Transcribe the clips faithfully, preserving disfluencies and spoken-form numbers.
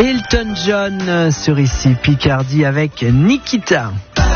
Elton John sur Ici Picardie avec Nikita.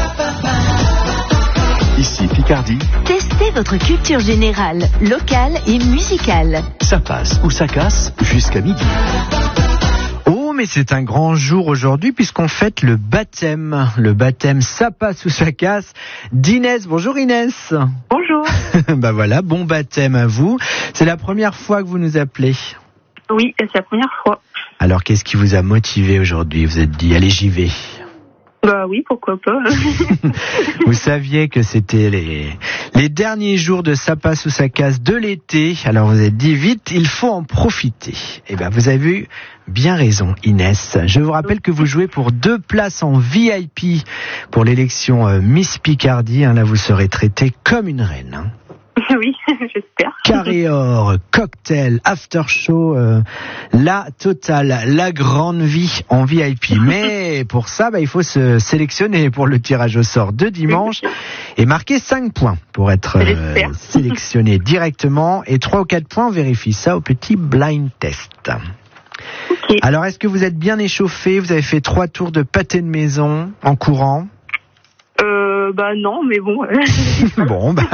Ici Picardie. Testez votre culture générale, locale et musicale. Ça passe ou ça casse jusqu'à midi. Oh, mais c'est un grand jour aujourd'hui puisqu'on fête le baptême. Le baptême, ça passe ou ça casse d'Inès. Bonjour Inès. Bonjour. Bah voilà, bon baptême à vous. C'est la première fois que vous nous appelez. Oui, c'est la première fois. Alors, qu'est-ce qui vous a motivé aujourd'hui? Vous êtes dit, allez, j'y vais. Bah oui, pourquoi pas. Vous saviez que c'était les, les derniers jours de ça passe ou ça casse de l'été. Alors, vous êtes dit, vite, il faut en profiter. Eh ben, vous avez eu bien raison, Inès. Je vous rappelle que vous jouez pour deux places en V I P pour l'élection euh, Miss Picardie. Hein, là, vous serez traitée comme une reine. Hein. Oui, j'espère. Carré or, cocktail, after show, euh, la totale, la grande vie en V I P. Mais pour ça, bah, il faut se sélectionner pour le tirage au sort de dimanche et marquer cinq points pour être euh, sélectionné directement. Et trois ou quatre points, on vérifie ça au petit blind test. Okay. Alors, est-ce que vous êtes bien échauffé? Vous avez fait trois tours de pâté de maison en courant? Euh, bah non, mais bon. Bon, bah.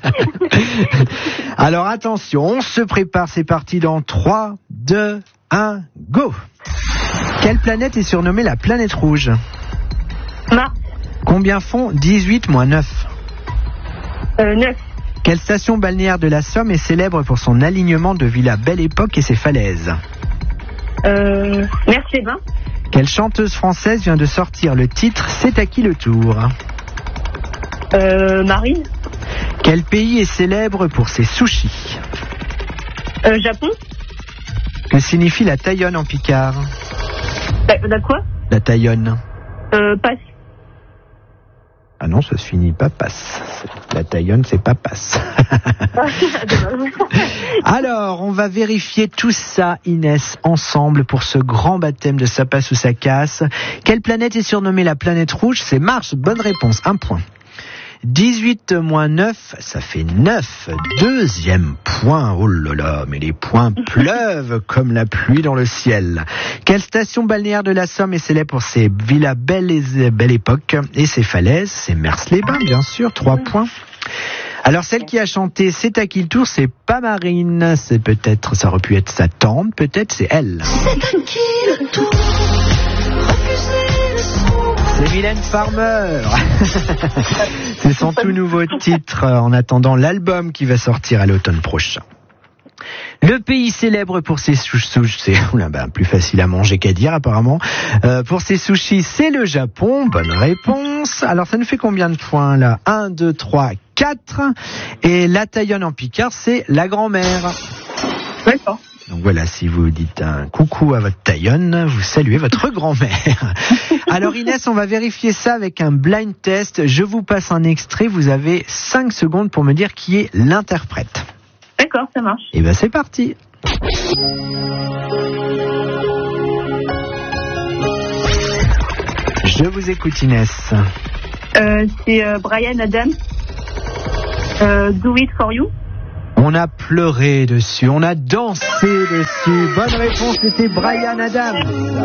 Alors attention, on se prépare, c'est parti dans trois, deux, un, go. Quelle planète est surnommée la planète rouge? Mars. Combien font dix-huit moins neuf? Euh, neuf. Quelle station balnéaire de la Somme est célèbre pour son alignement de villas Belle Époque et ses falaises? Euh, Mercédin. Quelle chanteuse française vient de sortir le titre C'est à qui le tour? Euh, Marine. Quel pays est célèbre pour ses sushis? Euh, Japon. Que signifie la taillonne en picard? La, la quoi? La taillonne. Euh, passe. Ah non, ça se finit pas passe. La taillonne, c'est pas passe. Alors, on va vérifier tout ça, Inès, ensemble pour ce grand baptême de ça passe ou ça casse. Quelle planète est surnommée la planète rouge? C'est Mars. Bonne réponse, un point. dix-huit moins neuf, ça fait neuf. Deuxième point. Oh là là, mais les points pleuvent comme la pluie dans le ciel. Quelle station balnéaire de la Somme est célèbre pour ses villas Belle, et, Belle Époque et ses falaises? C'est Mers-les-Bains, bien sûr. Trois points. Alors, celle qui a chanté C'est à qui le tour, c'est pas Marine. C'est peut-être, ça aurait pu être sa tante, peut-être c'est elle. C'est à qui le tour? C'est Mylène Farmer. C'est son tout nouveau titre en attendant l'album qui va sortir à l'automne prochain. Le pays célèbre pour ses sushis, c'est oula, ben, plus facile à manger qu'à dire apparemment. Euh, pour ses sushis, c'est le Japon. Bonne réponse. Alors ça nous fait combien de points là? un, deux, trois, quatre. Et la taillonne en picard, c'est la grand-mère. D'accord. Donc voilà, si vous dites un coucou à votre taillonne, vous saluez votre grand-mère. Alors Inès, on va vérifier ça avec un blind test. Je vous passe un extrait, vous avez cinq secondes pour me dire qui est l'interprète. D'accord, ça marche. Et ben c'est parti. Je vous écoute Inès. Euh, c'est euh, Bryan Adams. Euh, Do It For You. On a pleuré dessus, on a dansé dessus. Bonne réponse, c'était Bryan Adams.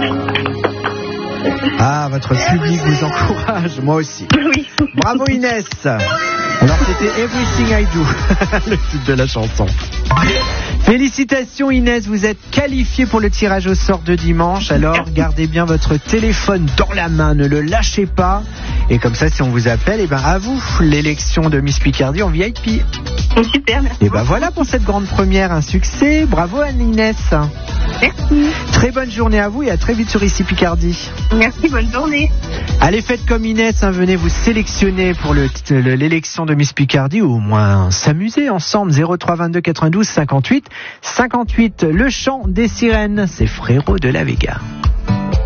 Ah, votre public vous encourage, moi aussi. Oui. Bravo Inès. Alors c'était Everything I Do, le titre de la chanson. Félicitations Inès, vous êtes qualifiée pour le tirage au sort de dimanche. Alors gardez bien votre téléphone dans la main, ne le lâchez pas. Et comme ça, si on vous appelle, et ben à vous l'élection de Miss Picardie en V I P. Super, merci. Et ben voilà pour cette grande première, un succès. Bravo Anne-Inès. Merci. Très bonne journée à vous et à très vite sur Ici Picardie. Merci, bonne journée. Allez, faites comme Inès, hein, venez vous sélectionner pour le, le, l'élection de Miss Picardie ou au moins s'amuser ensemble. zéro trois vingt-deux quatre-vingt-douze cinquante-huit cinquante-huit. Le chant des sirènes, c'est Frérot de la Vega.